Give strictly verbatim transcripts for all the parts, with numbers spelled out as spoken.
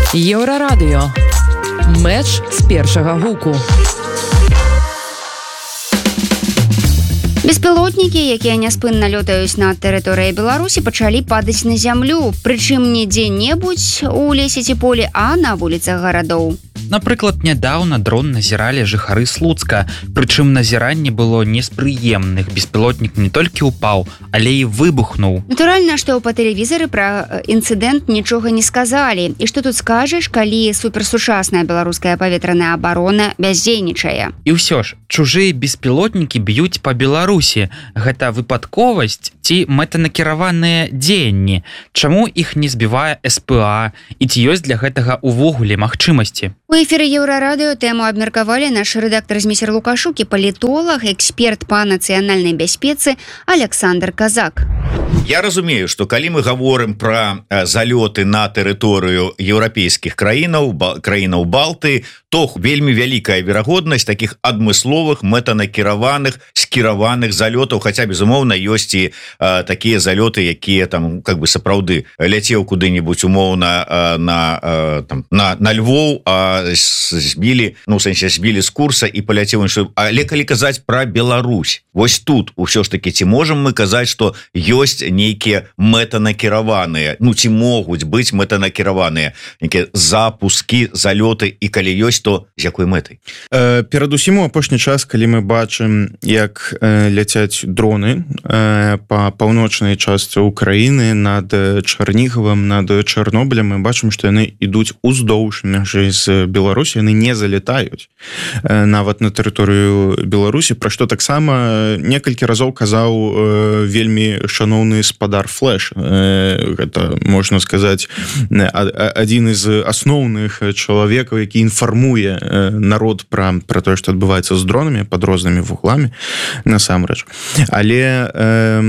Еўрарадыё. Мэч з першага гуку. Беспілотнікі, якія няспынна лётаюць над тэрыторыяй Беларусі, пачалі падаць на зямлю, прычым не дзе-небудзь у лесе ці полі, а на вуліцах гарадоў. Напрыклад, нядаўна дрон назіралі жыхары Слуцка, прычым назіранне было не з прыемных. Беспілотнік не толькі ўпаў, але і выбухнуў. Натуральна, што па тэлевізары пра інцыдэнт нічога не сказалі. І што тут скажаш, калі суперсучасная беларуская паветраная абарона бяздзейнічае? І ўсё ж, чужыя беспілотнікі б'юць па Беларусі. Гэта выпадковасць ці мэтанакіраваныя дзеянні? Чаму іх не збівае эс пэ а? І ці ёсць для гэтага ўвогуле магчымасці? У эфіры Еўрарадыё тэму абмеркавалі наш рэдактар Змейсер Лукашук і палітолог, эксперт па нацыянальнай бяспецы Александр Казак. Я разумею, што калі мы гаворым пра залёты на тэрыторыю еўрапейскіх краінаў, краінаў Балты, то вельмі вялікая верагоднасць такіх адмысловых мэтанакіраваных скіраваных залётаў, хаця безумоўна ёсць і а, такія залёты, якія там как бы сапраўды ляцеў куды-нибудь умоўна а, на, а, там, на на Львоў, а збілі, ну в сэнсе збілі з курса і паляцеў іншую. Але калі казаць пра Беларусь, вось тут ўсё ж таки ці можам мы казаць, што ёсць нейкія мэтанакіраваныя, ну ці могуць быць мэтанакіраваныя нейкія запускі, залёты, і калі ёсць, то з якой мэтай? Э, перадусім у апошні час, калі мы бачым, як э, ляцяць дроны э, па паўночнай частцы Украіны над Чарнігавам, над Чарнобылем, мы бачым, што яны ідуць уздоўж мяжы з Беларусі, яны не залетаюць э, нават на тэрыторыю Беларусі, пра што таксама некалькі разоў казаў э, вельмі шаноўны спадар Флэш. Э, гэта, можна сказаць, адзін з асноўных чалавекаў, які інфармуе э, народ пра, пра тое, што адбываецца з дронамі пад рознымі вугламі, насамрэч. Але э,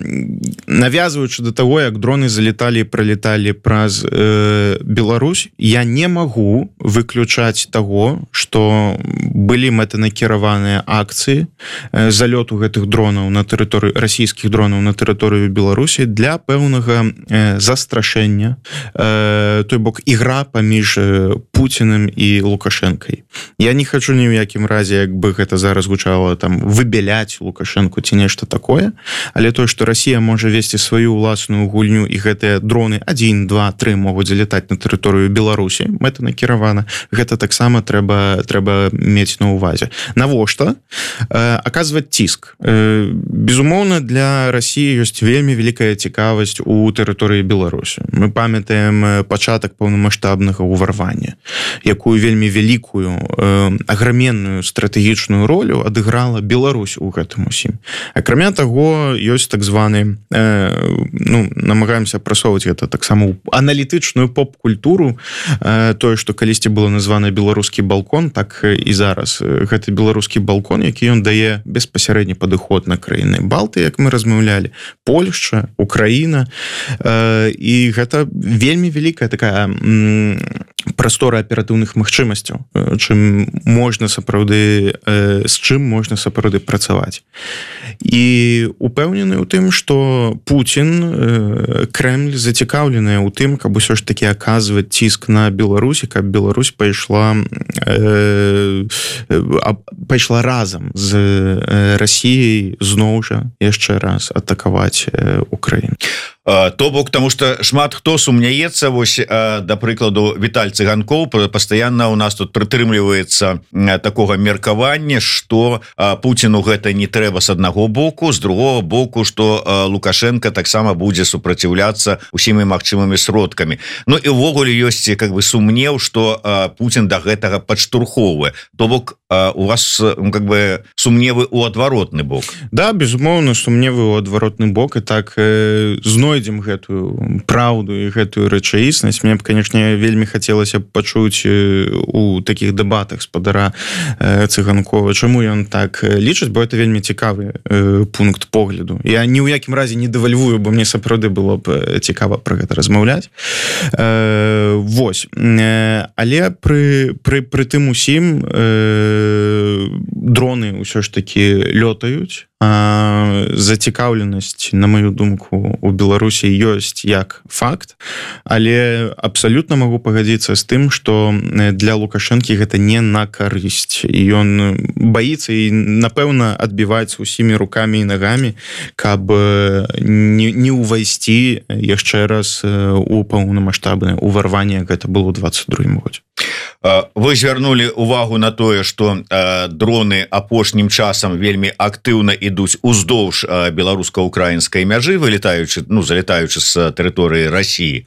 навязваючы да таго, як дроны залеталі і пралеталі праз э, Беларусь, я не магу выключаць таго, што былі мэтанакіраваныя акцыі э, залёту гэтых дронаў на тэрыторыю, расійскіх дронаў на тэрыторыю Беларусі для пэўнага э, застрашэння, э, той бок ігра паміж э, Пуціным і Лукашэнкай. Я не хачу ні ў якім разе, як бы гэта зараз гучала, там выбяляць Лукашэнку ці нешта такое, але тое, што Расія можа весці сваю ўласную гульню і гэтыя дроны адзін, два, тры могуць залетаць на тэрыторыю Беларусі мэтанакіравана, гэта таксама трэба трэба мець на ўвазе. Навошта? Э, аказваць ціск. Э, безумоўна, для Расіі ёсць вельмі вялікая цікавасць у тэрыторыі Беларусі. Мы памятаем пачатак паўнамаштабнага ўварвання, якую вельмі вялікую э, аграменную стратэгічную ролю адыграла Беларусь у гэтым усім. Акрамя таго, ёсць так званы э, ну, намагаемся прасоўваць гэта таксама аналітычную поп-культуру, э, тое, што калісьці было названа беларускі балкон, так і зараз. Гэта беларускі балкон, які ён дае беспасярэдні падыход на краіны Балты, як мы размаўлялі, Польшча, Украіна, э, і гэта вельмі вялікая такая м, прастора аператыўных магчымасцяў, чым можна сапраўды, э, з чым можна сапраўды працаваць. І упэўнены ў тым, што Пуцін, э, Крэмль зацікаўленыя ў тым, каб усё ж такі аказваць ціск на Беларусі, каб Беларусь пайшла э, пайшла разам з э, Расіяй зноў жа яшчэ раз атакаваць э, Украіну. То бок, тому что шмат хто сумняецца, вось, да прыкладу, Віталь Цыганкоў пастаянна у нас тут прытрымліваецца такога меркавання, што Пуціну гэта не трэба з аднаго боку, з другого боку, што Лукашенко таксама будзе супраціўляцца усімі магчымымі сродкамі. Ну і ўвогуле ёсць как бы сумнеў, што Пуцін да гэтага падштурхоўвае. То бок, у вас как бы сумневы ў адваротны бок. Да, безумоўна, сумневы ў адваротны бок, і так э, знойдзем гэтую праўду і гэтую рэчаіснасць. Мне б, канешне, вельмі хацелася б пачуць у такіх дэбатах спадара э, Цыганкова, чаму ён так лічыць, бо это вельмі цікавы э, пункт погляду. Я ні ў якім разе не дэвальвую, бо мне сапраўды было б цікава пра гэта размаўляць. Э, вось. Э, але пры, пры, пры тым усім э, дроны ўсё ж такі лётаюць, зацікаўленасць, на маю думку, у Беларусі ёсць як факт, але абсалютна магу пагадзіцца з тым, што для Лукашэнкі гэта не на карысць. Ён баіцца і, напэўна, адбіваецца усімі рукамі і нагамі, каб не, не ўвайсці яшчэ раз у паўнамаштабнае ўварванне, як гэта было ў двадцать другім годзе. Вы звярнулі увагу на тое, што дроны апошнім часам вельмі актыўна ідуць уздоўж беларуска-украінскай мяжы, вылетаючы, ну, залетаючы з тэрыторыі Расіі.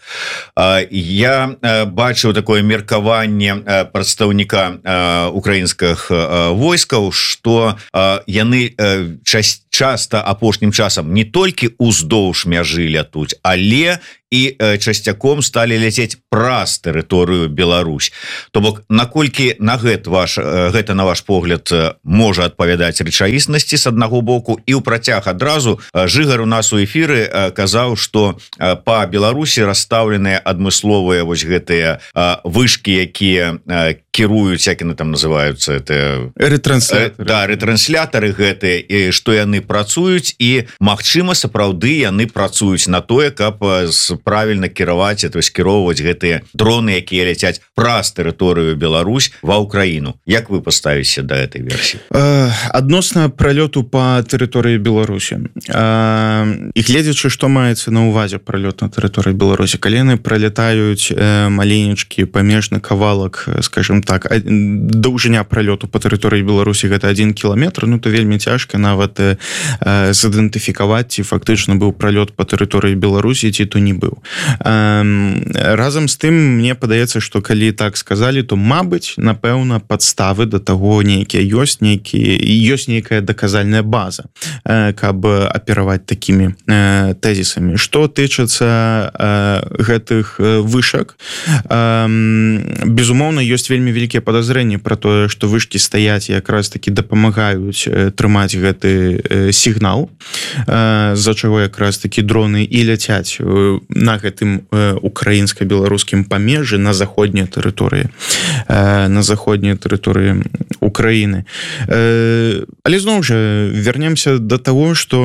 Я бачыў такое меркаванне прадстаўніка украінскіх войскаў, што яны часта апошнім часам не толькі уздоўж мяжы лятуць, але і часцяком сталі ляцець праз тэрыторыю Беларусь. То бок, наколькі на гэта ваш, гэта, на ваш погляд, можа адпавядаць рэчаіснасці з аднаго боку, і ў працяг адразу Жыгар у нас у эфіры казаў, што па Беларусі расстаўленыя адмысловыя вось гэтыя вышкі, якія кіруюць, як яны там называюцца, это рэтрансляторы. Да, рэтрансляторы гэтыя, і што яны працуюць, і магчыма, сапраўды яны працуюць на тое, каб з правильно кіраваць, то есть кіроўваць гэтыя дроны, якія ляцяць праз тэрыторыю Беларусь ва Украіну. Як вы паставіце да этой версіі? Адносна пралёту па тэрыторыі Беларусі. І гледзячы, што маецца на ўвазе пралёт на тэрыторыі Беларусі, калі яны пралятаюць маленечкі памежны кавалак, скажем так, даўжыня пралёту па тэрыторыі Беларусі гэта адзін кіламетр, ну то вельмі цяжка нават зідэнтыфікаваць, ці фактычна быў пралёт па тэрыторыі Беларусі, ці то не быў. Разам з тым, мне падаецца, што калі так сказалі, то, мабыць, напэўна, падставы да таго нейкія ёсць, нейкія, ёсць нейкая даказальная база, каб апераваць такімі тэзісамі. Што тычыцца гэтых вышак, безумоўна, ёсць вельмі вялікія падазрэнні пра тое, што вышкі стаяць і якраз такі дапамагаюць трымаць гэты сігнал, з-за чаго якраз такі дроны і ляцяць на гэтым украінска-беларускім памежы на заходняй тэрыторыі, на заходняй тэрыторыі Украіны. Але зноў жа вернемся да таго, што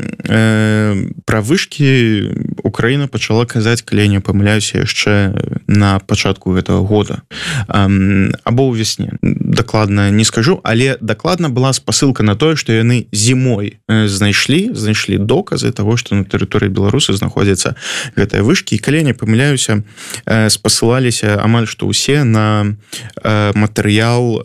пра вышкі Украіна пачала казаць, калі я не памыляюся, яшчэ на пачатку гэтага года, або ў вясне. Дакладна не скажу, але дакладна была спасылка на тое, што яны зімой знайшлі, знайшлі доказы таго, што на тэрыторыі Беларусы знаходзяцца гэтыя вышкі, і калі не памыляюся, спасылаліся амаль што ўсе на матэрыял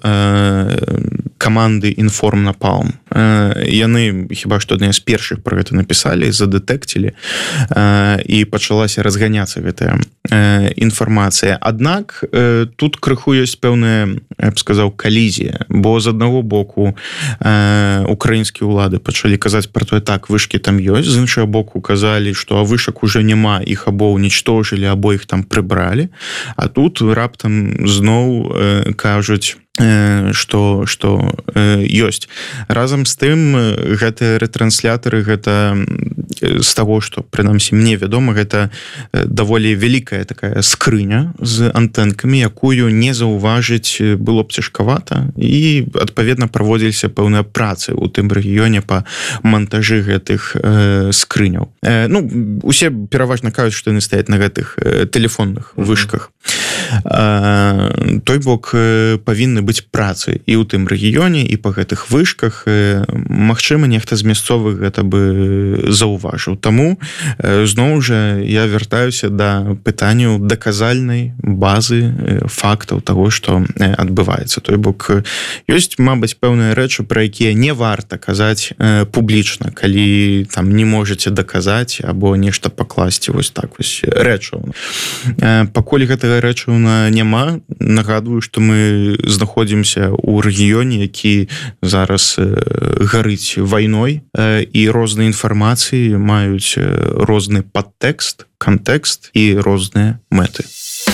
каманды Inform Napalm. Яны хіба што адны з першых пра гэта напісалі, задэтэкцілі, і пачалася разганяцца гэтая інфармацыя. Аднак тут крыху ёсць пэўная, я б сказаў, калізія, бо з аднаго боку украінскія ўлады пачалі казаць пра тое, так, вышкі там ёсць, з іншага боку казалі, што вышак уже няма, іх або уничтожили, або іх там прыбралі, а тут раптам зноў кажуць, што што ёсць. Разам з тым, гэтыя рэтрансляторы, гэта з таго, што прынамсі мне вядома, гэта даволі вялікая такая скрыня з антэнкамі, якую не заўважыць было б цяжкавата, і адпаведна праводзіліся пэўныя працы ў тым рэгіёне па монтажы гэтых скрыняў. Ну, усе пераважна кажуць, што яны стаяць на гэтых тэлефонных вышках. Той бок павінны быць працы і ў тым рэгіёне, і па гэтых вышках. Магчыма, нехта з мясцовых гэта бы заўважыў. Таму зноў жа я вяртаюся да пытанняў даказальнай базы фактаў таго, што адбываецца. Той бок ёсць, мабыць, пэўныя рэчы, пра якія не варта казаць публічна, калі там не можаце даказаць або нешта пакласці вось так вось рэчыўна. Пакуль гэтага рэчыўна няма, нагадваю, што мы знаходзімся ў рэгіёне, які зараз гарыць вайной, і розныя інфармацыі маюць розны падтэкст, кантэкст і розныя мэты.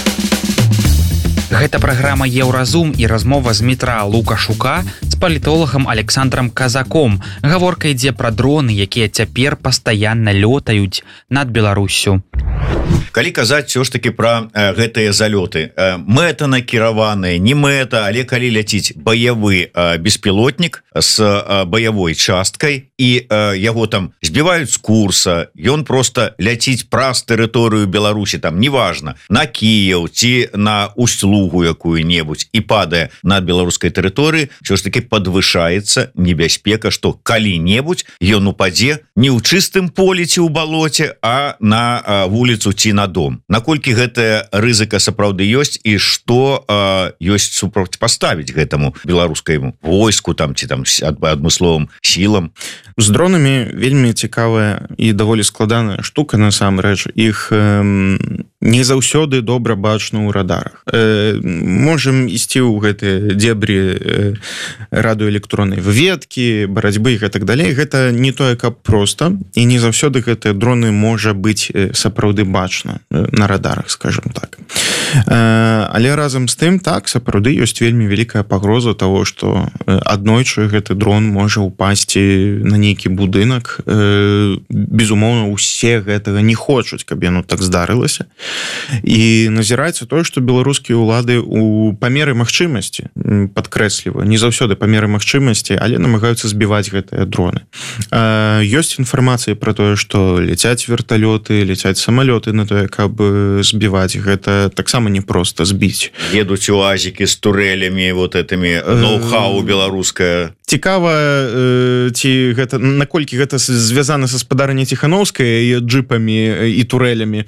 Гэта праграма «Еўразум» і размова з Дмітра Лукашука з палітолагам Александром Казаком. Гаворка ідзе пра дроны, якія цяпер пастаянна лётаюць над Беларуссю. Калі казаць все ж таки пра э, гэтыя залёты, э, мэта накіраваныя, не мэта, але калі ляціць баявы э, беспілотнік з э, баявой часткай, і э, яго там збіваюць з курса, ён просто ляціць праз тэрыторыю Беларусі, там неважно, на Кіеў ці на Усть-Лугу якую-небудзь і падае над беларускай тэрыторыі, ўсё ж таки падвышаецца небяспека, што калі-небудзь ён упадзе не ў чыстым полі ці ў балоце, а на а, вуліцу ці на дом. Наколькі гэтая рызыка сапраўды ёсць і што а, ёсць супроцьпаставіць гэтаму беларускайму войску там ці там адмысловым сілам? З дронамі вельмі цікавая і даволі складаная штука, насамрэч. Іх э, не заўсёды добра бачна ў радарах. Э, можам ісці ў гэтыя дебрі э, радыёэлектроннай выведкі, барацьбы і гэтак далей. Гэта не тое, каб проста, і не заўсёды гэтыя дроны можа быць сапраўды бачна на радарах, скажем так. Э, але разам з тым, так, сапраўды ёсць вельмі вялікая пагроза таго, што аднойчы гэты дрон можа ўпасці на нейкі будынак. Э, безумоўна, усе гэтага не хочуць, каб яно так здарылася. І назіраецца тое, што беларускія ўлады у памеры магчымасці, падкрэсліва, не заўсёды памеры магчымасці, але намагаюцца збіваць гэтыя дроны. Э, ёсць інфармацыя пра тое, што ляцяць верталёты, ляцяць самалёты на тое, каб збіваць. Гэта таксама непроста збіць. Едуць уазікі з турэлямі, вот этими ноу-хау беларускае. Цікава, э, ці гэта, наколькі гэта звязана са спадарняй Ціхановскай і джипамі і турэлямі.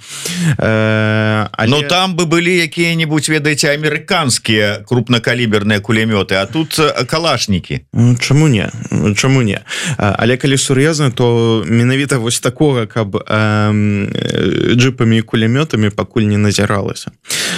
Э, але... Но там бы былі якія-небудзь, ведаеце, амерыканскія крупнакаліберныя кулемёты, а тут калашнікі. Чаму не? Чаму не? Але калі сур'ёзна, то менавіта вось такога, каб э, джипамі і кулемётамі пакуль не назіралася.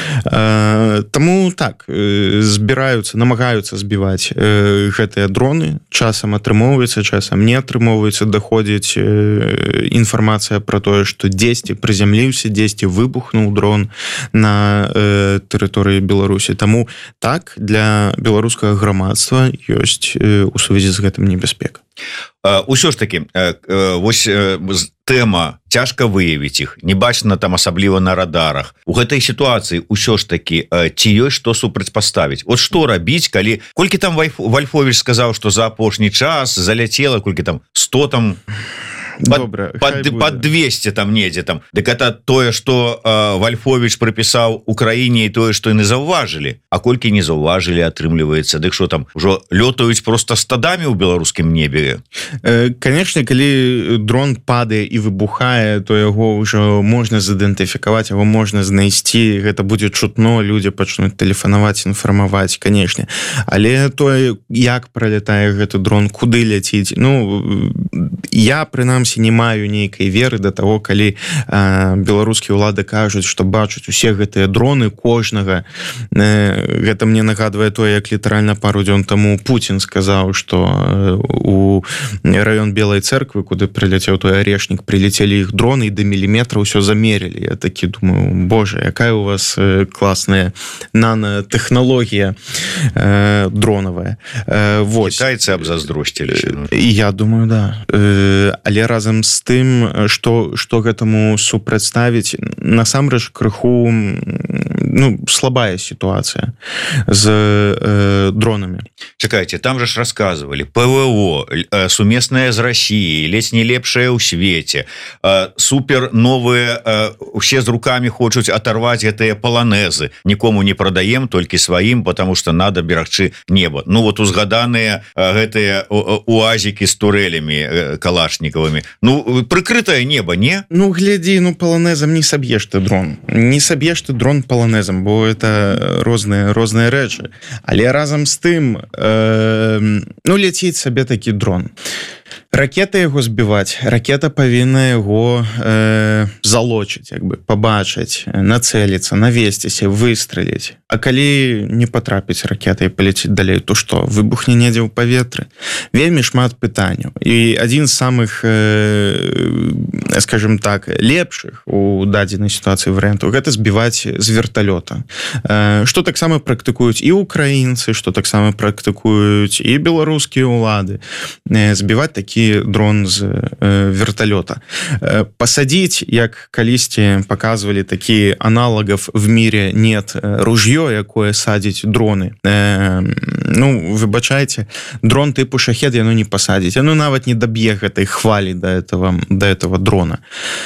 Э, таму так, збіраюцца, намагаюцца збіваць э, гэтыя дроны, часам атрымоўваецца, часам не атрымоўваецца, даходзіць э, інфармацыя пра тое, што дзесьці прызямліўся, дзесьці выбухнуў дрон на э, тэрыторыі Беларусі. Таму так, для беларускага грамадства ёсць э, у сувязі з гэтым небяспека. Усё ж таки, вось тэма цяжка выявіць іх, не бачна там асабліва на радарах. У гэтай сітуацыі ўсё ж таки ці ёсць што супрацьпаставіць? Вот што рабіць, калі колькі там Вальфович сказаў, што за апошні час заляцела, колькі там сто там Добра, под, под двести там недзе там. Дык это тое, што э, Вальфович прыпісаў Украіне, і тое, што яны заўважылі. А колькі не заўважылі, атрымліваецца, дык што там ужо лётаюць просто стадамі ў беларускім небе? Э, Канешне, калі дрон падае і выбухае, то яго ўжо можна зідэнтыфікаваць, яго можна знайсці, гэта будзе чутно, людзі пачнуць тэлефанаваць, інфармаваць, канешне. Але тое, як пралятае гэты дрон, куды ляціць, ну, я прынамсі не маю нейкай веры да таго, калі э, беларускія ўлады кажуць, што бачуць усе гэтыя дроны кожнага. Э, гэта мне нагадвае тое, як літаральна пару дзён таму Путін сказаў, што э, у раён Белай церквы, куды прыляцеў той арешнік, прилетелі іх дроны і да міліметра ўсё замерілі. Я такі думаю, боже, якая у вас э, класная нанотэхналогія э, дронавая. Э, Китайцы абзаздросцілі. І я думаю, да. Э, але разам з тым, што, што гэтаму супрацьставіць, насамрэч крыху ну, слабая сітуацыя з э, дронамі. Чакайце, там же ж рассказывали, ПВО, э, сумеснае з Россией, ледзь не лепшае ў свеце, э, супер новыя, э, усе з руками хочуць оторваць гэтыя паланезы, нікому не продаем, толькі сваім, потому что надо берагчы неба. Ну вот узгаданыя э, гэтыя уазікі з турэлямі э, калашніковымі. Ну, прыкрытае неба, не? Ну, глядзі, ну, паланезам не саб'еш ты дрон. Не саб'еш ты дрон паланезам, бо это розныя, розныя рэчы. Але разам з тым, э, ну, ляціць сабе такі дрон. Ракета яго збіваць, ракета павінна яго э, залочыць, як бы, пабачыць, нацэліцца, навесціся, выстраліць. А калі не патрапіць ракета і паляціць далей, то што, выбухне недзе ў паветры? Вельмі шмат пытанняў. І адзін з самых, э, скажем так, лепшых у дадзенай сітуацыі варыянтаў, гэта збіваць з верталёта. Э, што таксама практыкуюць і украінцы, што таксама практыкуюць і беларускія ўлады. Э, збіваць такі дрон з э, верталёта. Э, пасадзіць, як калісьці паказвалі такі аналагов в мире нет, ружьё, якое садзіць дроны. Э, ну выбачайце, дрон тыпу шахед яно не пасадзіць, ну нават не даб'е гэтай хвалі до этого до этого дрона.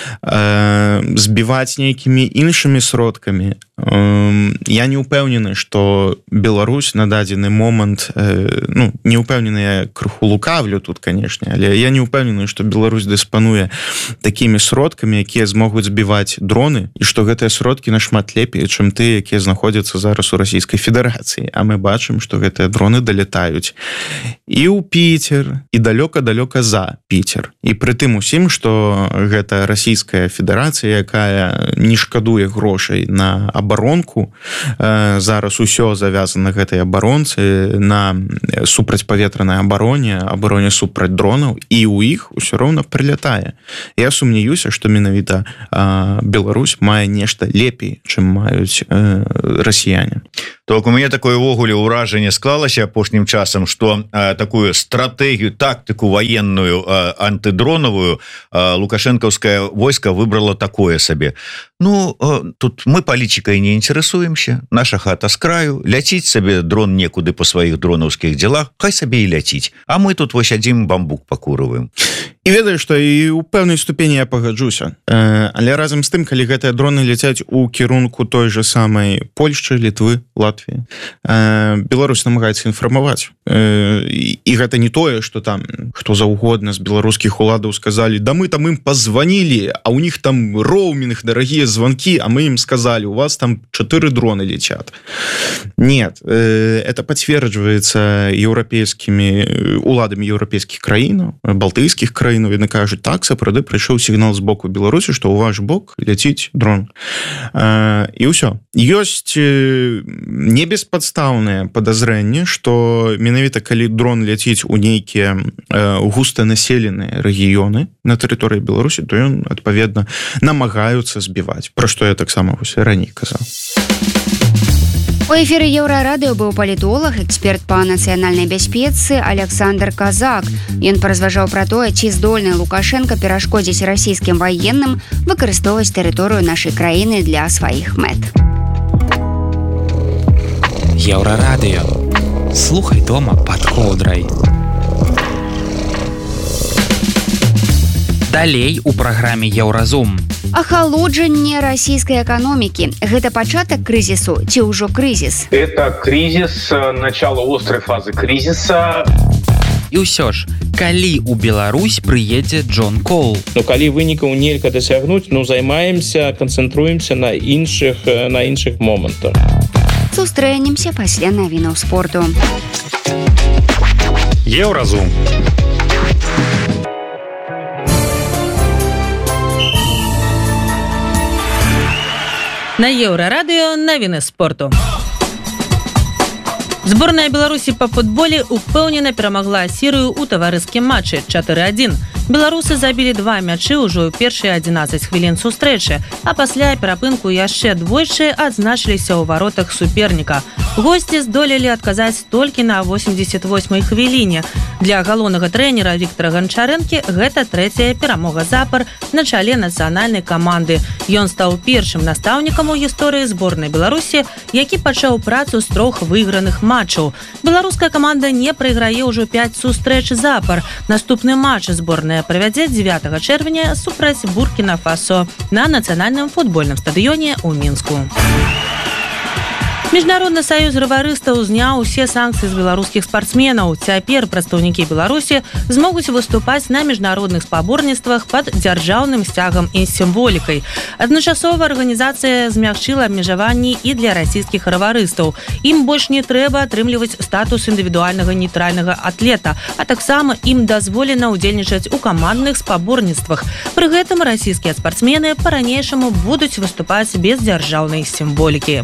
Э, збіваць нейкімі іншымі сродкамі, э, я не упэўнены, што Беларусь на дадзены момант, э, ну не упэўнены, я крыху лукавлю тут, канешне, але я не упэўнены, што Беларусь дыспануе такімі сродкамі, якія змогуць збіваць дроны, і што гэтыя сродкі нашмат лепей, чым тыя, якія знаходзяцца зараз у Расійскай Федэрацыі. А мы бачым, што гэтыя дроны далятаюць і ў Піцер, і далёка-далёка за Піцер. І пры тым усім, што гэта Расійская Федэрацыя, якая не шкадуе грошай на абаронку, э, зараз усё завязана гэтай абаронцы, на супрацьпаветранай абароне, абароне супраць дронаў, і ў іх усё роўна прылятае. Я сумнеюся, што менавіта э, Беларусь мае нешта лепей, чым маюць э, расіяне. Так, у мяне такое ўвогуле ўражанне склалася апошнім часам, што э, такую стратэгію, тактыку ваенную э, антыдронавую э, лукашэнкаўскае войска выбрала такое сабе. Ну, э, тут мы палітыкай не інтарэсуемся, наша хата з краю, ляціць сабе дрон некуды па сваіх дронаўскіх дзелах, хай сабе і ляціць. А мы тут вось адзін бамбук пакурываем. І ведаю, што і ў пэўнай ступені я пагаджуся. Э, але разам з тым, калі гэтыя дроны ляцяць у кірунку той же самай Польшчы, Літвы, Латвіі, э, Беларусь намагаецца інфармаваць. Э, і, і гэта не тое, што там хто заўгодна з беларускіх уладаў сказалі, да мы там ім пазванілі, а ў них там роумінг, дарагія званкі, а мы ім сказалі, у вас там чатыры дроны летят. Нет, э, это пацверджваецца еўрапейскімі уладамі еўрапейскіх краінаў, балтыйскіх краін. Яны кажуць, так, сапраўды прыйшоў сігнал з боку Беларусі, што ў ваш бок ляціць дрон. Э, і ўсё. Ёсць небеспадстаўнае падазрэнне, што менавіта калі дрон ляціць у нейкія э, густанаселеныя рэгіёны на тэрыторыі Беларусі, то ён, адпаведна, намагаюцца збіваць, пра што я таксама вось раней казаў. У эфіры Еўрарадыё быў палітолог, эксперт па нацыянальнай бяспецы Александр Казак. Ён паразважаў пра тое, ці здольны Лукашенко перашкодзіць расійскім ваенным выкарыстоўваць тэрыторыю нашай краіны для сваіх мэт. Еўрарадыё. Слухай дома пад коўдрай. Далей у праграме Еўразум. Ахалоджанне расійскай эканомікі. Гэта пачатак крызісу ці ўжо крызіс? Это кризис, начало острой фазы кризиса. І ўсё ж, калі ў Беларусь прыедзе Джон Кол? Ну, калі вынікаў нельга дасягнуць, ну, займаемся, канцэнтруемся на іншых, на іншых момантах. Сустрэнемся пасля навінаў спорту. Еўразум. На Еўрарадыё навіны спорту. Зборная Беларусі па футболе упэўнена перамагла Сірыю ў таварыскім матчы чатыры адзін. Беларусы забілі два мячы ўжо ў першыя адзінаццаць хвілін сустрэчы, а пасля перапынку яшчэ двойчы адзначыліся ў варотах суперніка. Госці здолелі адказаць толькі на восемьдесят восьмай хвіліне. Для галоўнага трэнера Віктара Ганчарэнкі гэта трэцяя перамога запар на чале нацыянальнай каманды. Ён стаў першым настаўнікам у гісторыі зборнай Беларусі, які пачаў працу з трох выйграных матчаў. Беларуская каманда не прайграе ўжо пяць сустрэч запар. Наступны матч зборная правядзе дзевятага чэрвеня супраць Буркіна-Фасо на нацыянальным футбольным стадыёне ў Мінску. Міжнародны саюз рыварыстаў зняў усе санкцыі з беларускіх спартсменаў. Цяпер прадстаўнікі Беларусі змогуць выступаць на міжнародных спаборніцтвах пад дзяржаўным сцягам і сімволікай. Адначасова арганізацыя змягчыла абмежаванні і для расійскіх рыварыстаў. Ім больш не трэба атрымліваць статус індывідуальнага нейтральнага атлета, а таксама ім дазволена ўдзельнічаць у камандных спаборніцтвах. Пры гэтым расійскія спартсмены па-ранейшаму будуць выступаць без дзяржаўнай сімволікі.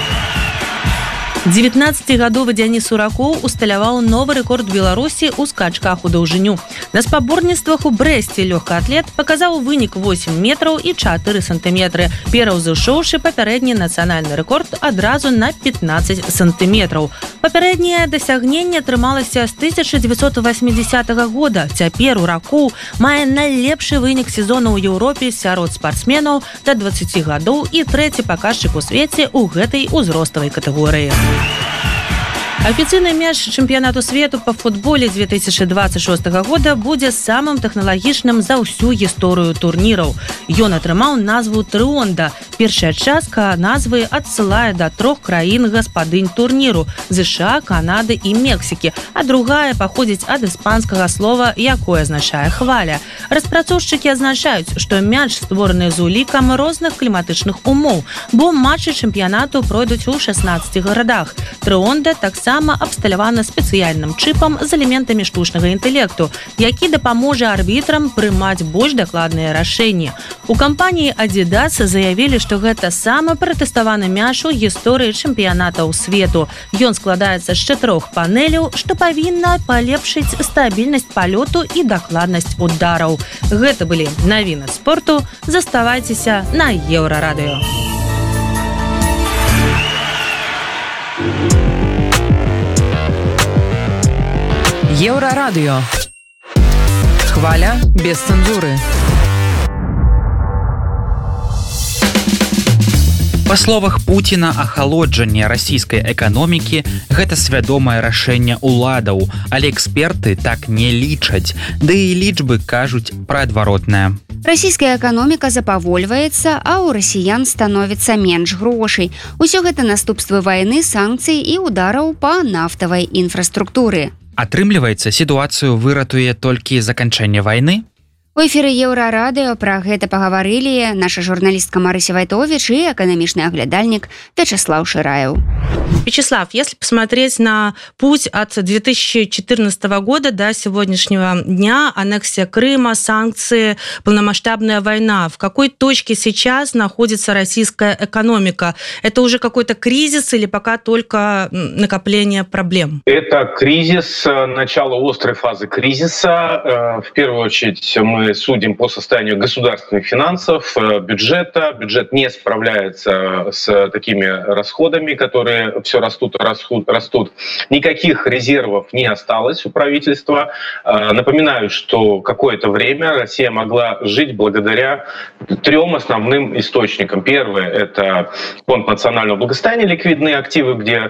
дзевятнаццацігадовы Дзяніс Суракоў усталяваў новы рэкорд Беларусі ў скачках у даўжыню. На спаборніцтвах у Брэсце лёгкаатлет паказаў вынік восем метраў і чатыры сантыметры, пераўзышоўшы папярэдні нацыянальны рэкорд адразу на пятнаццаць сантыметраў. Папярэдняе дасягненне атрымалася з тысяча дзевяцьсот васьмідзесятага года. Цяпер Уракоў мае найлепшы вынік сезона ў Еўропе сярод спартсменаў да дваццаці гадоў і трэці паказчык у свеце ў гэтай узроставай катэгорыі. Афіцыйны мяч чэмпіянату свету по футболе две тысячи двадцать шестого года будзе самым тэхналагічным за ўсю гісторыю турніраў. Ён атрымаў назву «Трыонда». Першая частка назвы адсылае да трох краін гаспадынь турніру – ЗША, Канады і Мексікі, а другая паходзіць ад іспанскага слова, якое азначае «хваля». Распрацоўшчыкі азначаюць, што мяч створаны з улікам розных кліматычных умоў, бо матчы чэмпіянату пройдуць у шестнаццати гарадах. «Трыонда» таксама абсталявана спецыяльным чыпам з элементамі штучнага інтэлекту, які дапаможа арбітрам прымаць больш дакладныя рашэнні. У кампаніі Adidas заявілі, што гэта самы пратэставаны мяч у гісторыі чэмпіянатаў свету. Ён складаецца з чатырох панеляў, што павінна палепшыць стабільнасць палёту і дакладнасць удараў. Гэта былі навіны спорту. Заставайцеся на Еўрарадыё. Еўрарадыё. Хваля без цэнзуры. Па словах Пуціна, ахалоджанне расійскай эканомікі – гэта свядомае рашэнне ўладаў, але эксперты так не лічаць, ды і лічбы кажуць пра адваротнае. Расійская эканоміка запавольваецца, а ў расіян становіцца менш грошай. Усё гэта наступствы вайны, санкцый і удараў па нафтавай інфраструктуры. Атрымліваецца, сітуацыю выратуе толькі заканчэнне вайны? У эфіры Еўрарадыё пра гэта пагаварылі наша журналістка Марыся Вайтович и эканамічны аглядальнік Вячеслав Шираев. Вячеслав, если посмотреть на путь от две тысячи четырнадцатого года до сегодняшнего дня, аннексия Крыма, санкции, полномасштабная война, в какой точке сейчас находится российская экономика? Это уже какой-то кризис или пока только накопление проблем? Это кризис, начало острой фазы кризиса. В первую очередь мы Мы судим по состоянию государственных финансов, бюджета. Бюджет не справляется с такими расходами, которые все растут, растут, растут. Никаких резервов не осталось у правительства. Напоминаю, что какое-то время Россия могла жить благодаря трем основным источникам. Первое — это фонд национального благосостояния, ликвидные активы, где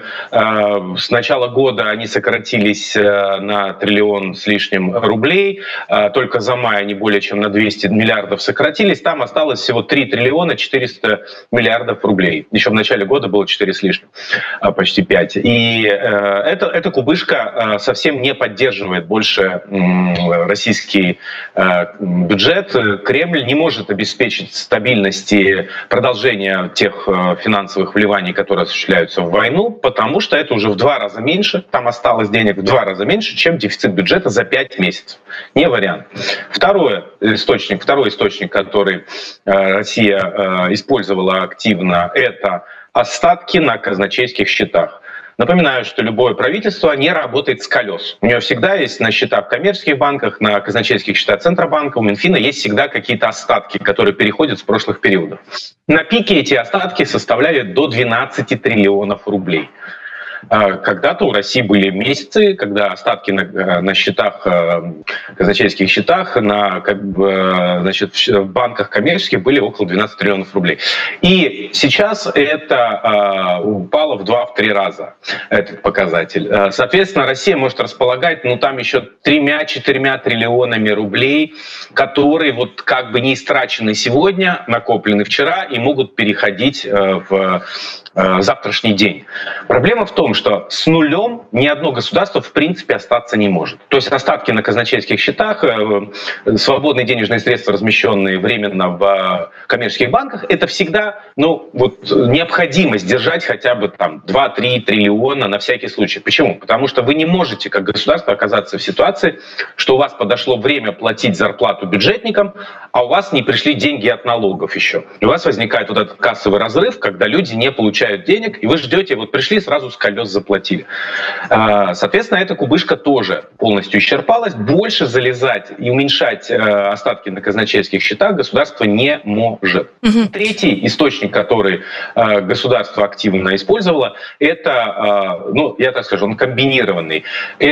с начала года они сократились на триллион с лишним рублей. Только за май они более чем на двести миллиардов сократились, там осталось всего три триллиона четыреста миллиардов рублей. Еще в начале года было четыре с лишним, почти пять. И э, это, эта кубышка совсем не поддерживает больше э, российский э, бюджет. Кремль не может обеспечить стабильность и продолжение тех э, финансовых вливаний, которые осуществляются в войну, потому что это уже в два раза меньше, там осталось денег в два раза меньше, чем дефицит бюджета за пять месяцев. Не вариант. Второе. Источник, второй источник, который Россия использовала активно, это остатки на казначейских счетах. Напоминаю, что любое правительство не работает с колес. У него всегда есть на счетах в коммерческих банках, на казначейских счетах Центробанка, у Минфина есть всегда какие-то остатки, которые переходят с прошлых периодов. На пике эти остатки составляли до двенадцати триллионов рублей. Когда-то у России были месяцы, когда остатки на, на счетах, казначейских счетах, на, как бы, значит, в банках коммерческих были около двенадцати триллионов рублей. И сейчас это упало в два-три раза, этот показатель. Соответственно, Россия может располагать, ну, там еще тремя-четырьмя триллионами рублей, которые вот как бы не истрачены сегодня, накоплены вчера и могут переходить в завтрашний день. Проблема в том, что с нулем ни одно государство в принципе остаться не может. То есть остатки на казначейских счетах, свободные денежные средства, размещенные временно в коммерческих банках, это всегда, ну, вот, необходимость держать хотя бы там два-три триллиона на всякий случай. Почему? Потому что вы не можете, как государство, оказаться в ситуации, что у вас подошло время платить зарплату бюджетникам, а у вас не пришли деньги от налогов еще. И у вас возникает вот этот кассовый разрыв, когда люди не получают денег, и вы ждете, вот пришли, сразу с колес заплатили. Соответственно, эта кубышка тоже полностью исчерпалась. Больше залезать и уменьшать остатки на казначейских счетах государство не может. Угу. Третий источник, который государство активно использовало, это, ну, я так скажу, он комбинированный.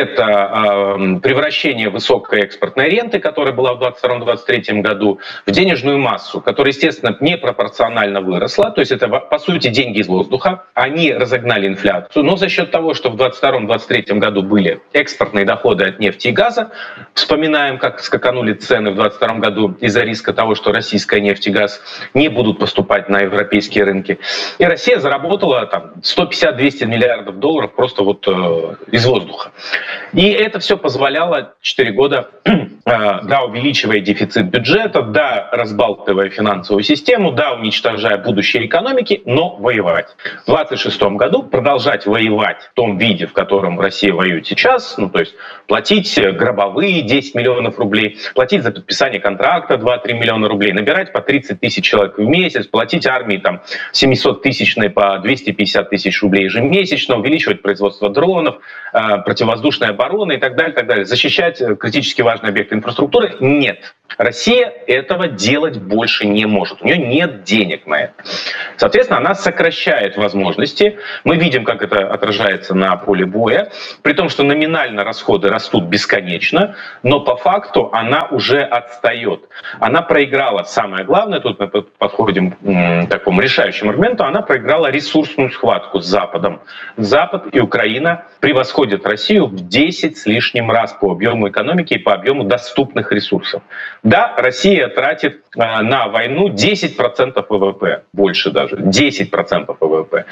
Это превращение высокой экспортной ренты, которая была в двадцать втором — двадцать третьем году, в денежную массу, которая, естественно, непропорционально выросла. То есть это, по сути, деньги из воздуха. Они разогнали инфляцию, но за счет того, что в двадцать втором — двадцать третьем году были экспортные доходы от нефти и газа, вспоминаем, как скаканули цены в двадцать втором году из-за риска того, что российская нефть и газ не будут поступать на европейские рынки. И Россия заработала там сто пятьдесят — двести миллиардов долларов просто вот э, из воздуха. И это все позволяло четыре года, э, да, увеличивая дефицит бюджета, да, разбалтывая финансовую систему, да, уничтожая будущее экономики, но воевать. В двадцать шестом году продолжать воевать в том виде, в котором Россия воюет сейчас, ну, то есть платить гробовые десять миллионов рублей, платить за подписание контракта два-три миллиона рублей, набирать по тридцать тысяч человек в месяц, платить армии там семисоттысячной по двести пятьдесят тысяч рублей ежемесячно, увеличивать производство дронов, противовоздушной обороны и так далее, так далее, защищать критически важные объекты инфраструктуры. Нет. Россия этого делать больше не может. У нее нет денег на это. Соответственно, она сокращает возможности. Мы видим, как это отражается на поле боя. При том, что номинально расходы растут бесконечно, но по факту она уже отстает. Она проиграла, самое главное, тут мы подходим к такому решающему моменту, она проиграла ресурсную схватку с Западом. Запад и Украина превосходят Россию в десять с лишним раз по объему экономики и по объему доступных ресурсов. Да, Россия тратит э, на войну десять процентов ВВП, больше даже, десять процентов ВВП.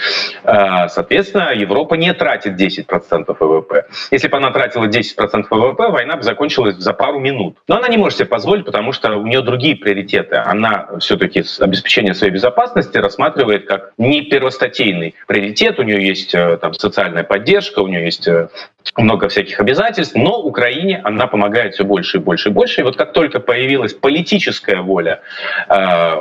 Э, соответственно, Европа не тратит десять процентов ВВП. Если бы она тратила десять процентов ВВП, война бы закончилась за пару минут. Но она не может себе позволить, потому что у нее другие приоритеты. Она все-таки обеспечение своей безопасности рассматривает как не первостатейный приоритет. У нее есть э, там, социальная поддержка, у нее есть э, много всяких обязательств, но Украине она помогает все больше и больше и больше. И вот как только появилась политическая воля э,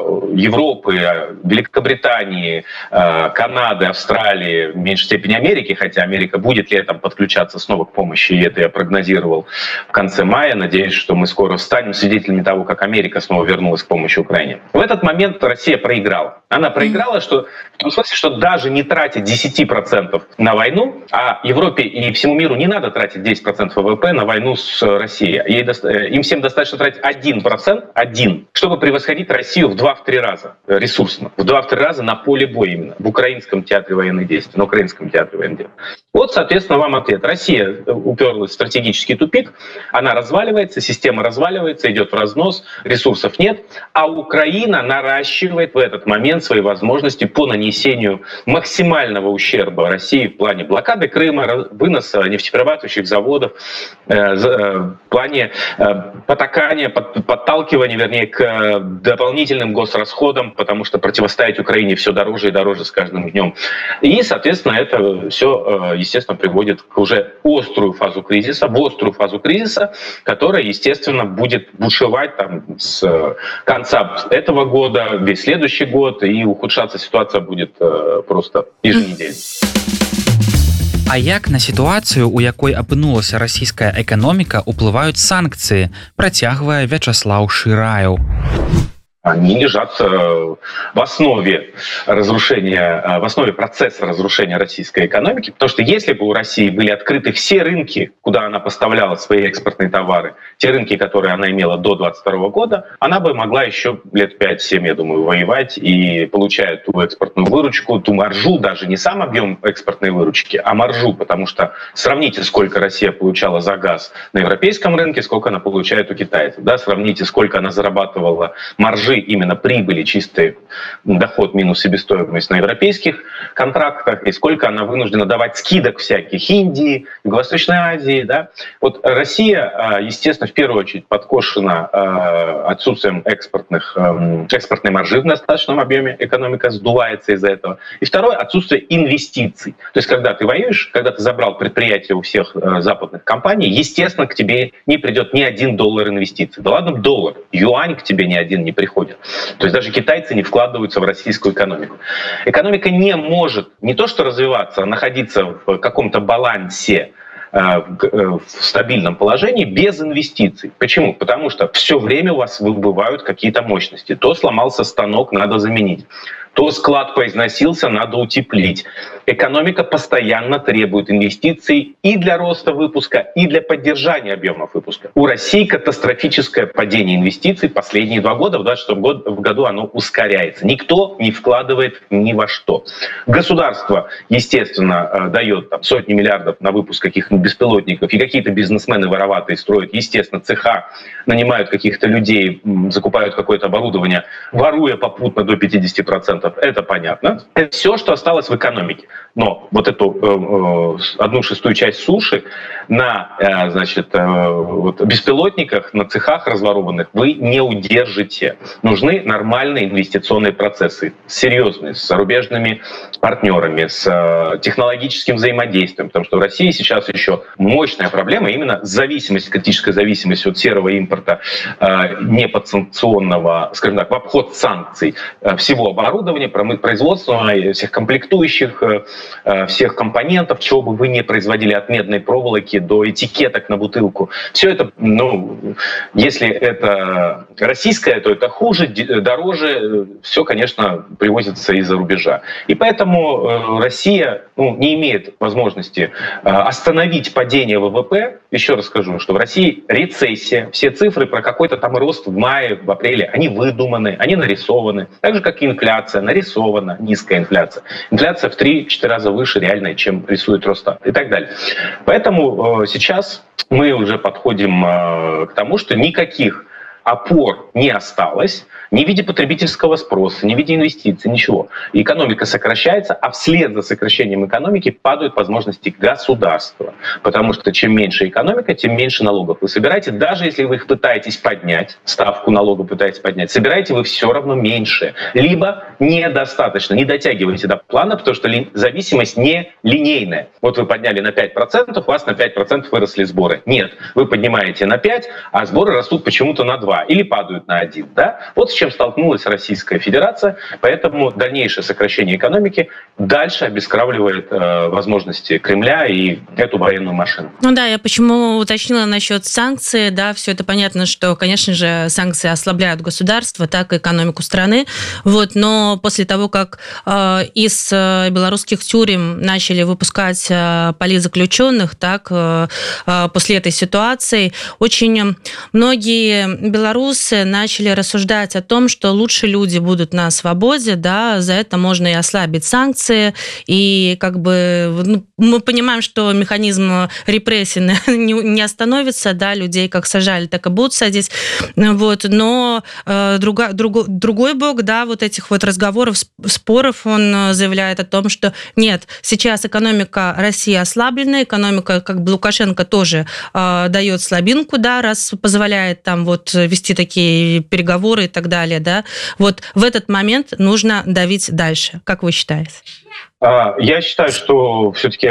Европы, Великобритании, э, Канады, Австралии, в меньшей степени Америки, хотя Америка будет летом подключаться снова к помощи, и это я прогнозировал в конце мая. Надеюсь, что мы скоро станем свидетелями того, как Америка снова вернулась к помощи Украине. В этот момент Россия проиграла. Она проиграла, что, в том смысле, что даже не тратя десять процентов на войну, а Европе и всему миру не надо тратить десять процентов ВВП на войну с Россией. Ей, им всем достаточно тратить один процент, один, чтобы превосходить Россию в два-три раза ресурсно. В два-три раза на поле боя именно. В Украинском театре военных действий. На Украинском театре военных действий. Вот, соответственно, вам ответ. Россия уперлась в стратегический тупик. Она разваливается, система разваливается, идет в разнос, ресурсов нет. А Украина наращивает в этот момент свои возможности по нанесению максимального ущерба России в плане блокады Крыма, выноса нефтеперерабатывающих заводов, в плане потакания, подталкивания, вернее, к дополнительным госрасходам, потому что противостоять Украине все дороже и дороже с каждым днем. И, соответственно, это все, естественно, приводит к уже острую фазу кризиса, в острую фазу кризиса, которая, естественно, будет бушевать там с конца этого года, весь следующий год, и ухудшаться ситуация будет просто еженедельно. А як на сітуацыю, у якой апынулася расійская эканоміка, уплываюць санкцыі, працягвае Вячаслаў Шыраяў. Они лежат в основе разрушения, в основе процесса разрушения российской экономики. Потому что если бы у России были открыты все рынки, куда она поставляла свои экспортные товары, те рынки, которые она имела до двадцать второго года, она бы могла еще лет пять-семь, я думаю, воевать и получая ту экспортную выручку, ту маржу, даже не сам объем экспортной выручки, а маржу, потому что сравните, сколько Россия получала за газ на европейском рынке, сколько она получает у китайцев. Да? Сравните, сколько она зарабатывала маржи, именно прибыли, чистый доход минус себестоимость на европейских контрактах, и сколько она вынуждена давать скидок всяких Индии, Юго-Восточной Азии. Да? Вот Россия, естественно, в первую очередь подкошена отсутствием экспортных, экспортной маржи в достаточном объеме, экономика сдувается из-за этого. И второе, отсутствие инвестиций. То есть когда ты воюешь, когда ты забрал предприятие у всех западных компаний, естественно, к тебе не придет ни один доллар инвестиций. Да ладно, доллар, юань к тебе ни один не приходит. То есть даже китайцы не вкладываются в российскую экономику. Экономика не может не то что развиваться, а находиться в каком-то балансе, в стабильном положении без инвестиций. Почему? Потому что все время у вас выбывают какие-то мощности. То сломался станок, надо заменить. то склад поизносился, надо утеплить. Экономика постоянно требует инвестиций и для роста выпуска, и для поддержания объемов выпуска. У России катастрофическое падение инвестиций последние два года. В двадцать четвёртом году оно ускоряется. Никто не вкладывает ни во что. Государство, естественно, дает там, сотни миллиардов на выпуск каких-нибудь беспилотников, и какие-то бизнесмены вороватые строят, естественно, цеха, нанимают каких-то людей, закупают какое-то оборудование, воруя попутно до пятидесяти процентов. Это понятно. Это все, что осталось в экономике. Но вот эту э, э, одну шестую часть суши на э, значит, э, вот, беспилотниках, на цехах разворованных вы не удержите. Нужны нормальные инвестиционные процессы, серьезные, с зарубежными партнерами, с э, технологическим взаимодействием. Потому что в России сейчас еще мощная проблема, именно зависимость, критическая зависимость от серого импорта, э, неподсанкционного, скажем так, в обход санкций э, всего оборудования, производства, всех комплектующих, э, всех компонентов, чего бы вы ни производили, от медной проволоки до этикеток на бутылку. Все это, ну, если это российское, то это хуже, дороже. Все, конечно, привозится из-за рубежа. И поэтому Россия ну, не имеет возможности остановить падение ВВП. Еще раз скажу, что в России рецессия. Все цифры про какой-то там рост в мае, в апреле, они выдуманы, они нарисованы. Так же, как и инфляция, нарисована низкая инфляция. Инфляция в три-четыре раза выше реальной, чем рисует Росстат и так далее. Поэтому э, сейчас мы уже подходим э, к тому, что никаких опор не осталось ни в виде потребительского спроса, ни в виде инвестиций, ничего. Экономика сокращается, а вслед за сокращением экономики падают возможности государства. Потому что чем меньше экономика, тем меньше налогов вы собираете. Даже если вы их пытаетесь поднять, ставку налога пытаетесь поднять, собираете вы все равно меньше. Либо недостаточно, не дотягиваете до плана, потому что ли, зависимость не линейная. Вот вы подняли на пять процентов, у вас на пять процентов выросли сборы. Нет, вы поднимаете на пять процентов, а сборы растут почему-то на два или падают на один. Да? Вот с чем столкнулась Российская Федерация, поэтому дальнейшее сокращение экономики дальше обескравливает э, возможности Кремля и эту военную машину. Ну да, я почему уточнила насчет санкций, да, все это понятно, что, конечно же, санкции ослабляют государство, так и экономику страны, вот, но после того, как э, из э, белорусских тюрем начали выпускать э, политзаключенных, так, э, э, после этой ситуации, очень многие белорусы начали рассуждать о том, что лучше люди будут на свободе, да, за это можно и ослабить санкции, и как бы ну, мы понимаем, что механизм репрессий не, не остановится, да, людей как сажали, так и будут садить, вот, но э, друга, друго, другой бок, да, вот этих вот разговоров, споров, он заявляет о том, что нет, сейчас экономика России ослаблена, экономика, как бы Лукашенко тоже э, дает слабинку, да, раз позволяет там вот вести такие переговоры и так далее, да, вот в этот момент нужно давить дальше. Как вы считаете? Я считаю, что все-таки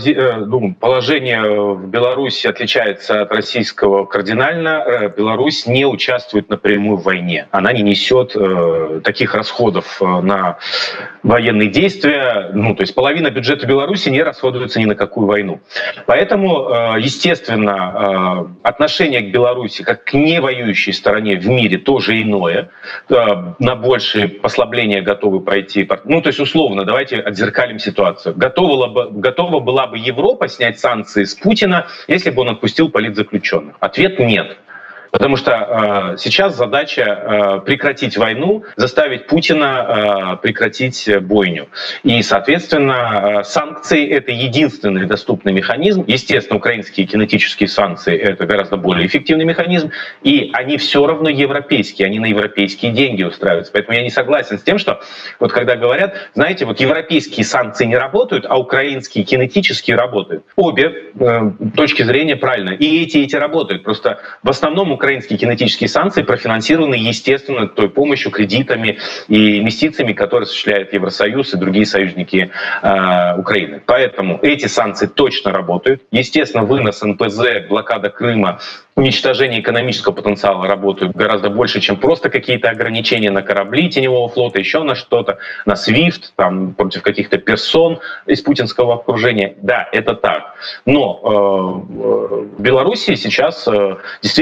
положение в Беларуси отличается от российского кардинально. Беларусь не участвует напрямую в войне. Она не несет таких расходов на военные действия. Ну, то есть половина бюджета Беларуси не расходуется ни на какую войну. Поэтому, естественно, отношение к Беларуси как к невоюющей стороне в мире тоже иное. На большее послабление готовы пойти. Ну, то есть условно, давайте отзеркалим ситуацию. Готова, бы, готова была бы Европа снять санкции с Путина, если бы он отпустил политзаключенных? Ответ – нет. Потому что э, сейчас задача э, прекратить войну, заставить Путина э, прекратить бойню. И, соответственно, э, санкции — это единственный доступный механизм. Естественно, украинские кинетические санкции — это гораздо более эффективный механизм. И они все равно европейские, они на европейские деньги устраиваются. Поэтому я не согласен с тем, что вот когда говорят, знаете, вот европейские санкции не работают, а украинские кинетические работают. Обе э, точки зрения правильные. И эти, и эти работают. Просто в основном украинские кинетические санкции профинансированы, естественно, той помощью, кредитами и инвестициями, которые осуществляет Евросоюз и другие союзники э, Украины. Поэтому эти санкции точно работают. Естественно, вынос эн пэ зэ, блокада Крыма, уничтожение экономического потенциала работают гораздо больше, чем просто какие-то ограничения на корабли теневого флота, еще на что-то, на свифт, там, против каких-то персон из путинского окружения. Да, это так. Но э, в Беларуси сейчас э, действительно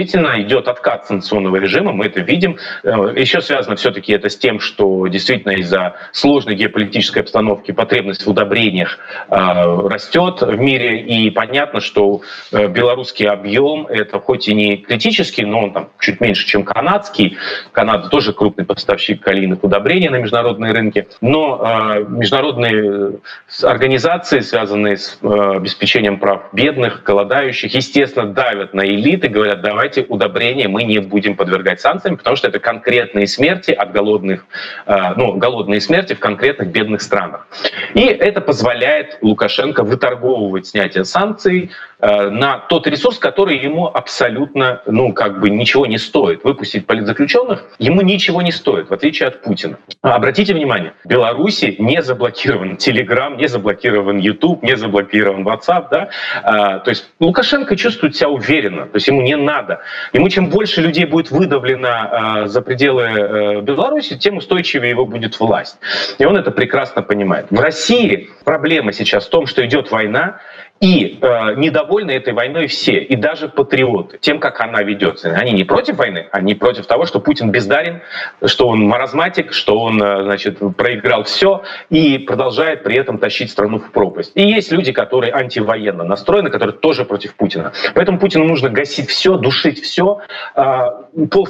идет откат санкционного режима, мы это видим. Еще связано все-таки это с тем, что действительно из-за сложной геополитической обстановки потребность в удобрениях растет в мире, и понятно, что белорусский объем это хоть и не критический, но он там чуть меньше, чем канадский. Канада тоже крупный поставщик калийных удобрений на международные рынки, но международные организации, связанные с обеспечением прав бедных, голодающих, естественно, давят на элиты, говорят, давайте удобрения мы не будем подвергать санкциям, потому что это конкретные смерти от голодных, ну, голодные смерти в конкретных бедных странах. И это позволяет Лукашенко выторговывать снятие санкций на тот ресурс, который ему абсолютно, ну, как бы ничего не стоит. Выпустить политзаключенных ему ничего не стоит, в отличие от Путина. Обратите внимание, в Беларуси не заблокирован Telegram, не заблокирован YouTube, не заблокирован WhatsApp, да? А, то есть Лукашенко чувствует себя уверенно, то есть ему не надо. Ему чем больше людей будет выдавлено а, за пределы а, Беларуси, тем устойчивее его будет власть. И он это прекрасно понимает. В России проблема сейчас в том, что идет война, и э, недовольны этой войной все, и даже патриоты, тем, как она ведется. Они не против войны, они против того, что Путин бездарен, что он маразматик, что он, значит, проиграл все и продолжает при этом тащить страну в пропасть. И есть люди, которые антивоенно настроены, которые тоже против Путина. Поэтому Путину нужно гасить все, душить все. Э, пол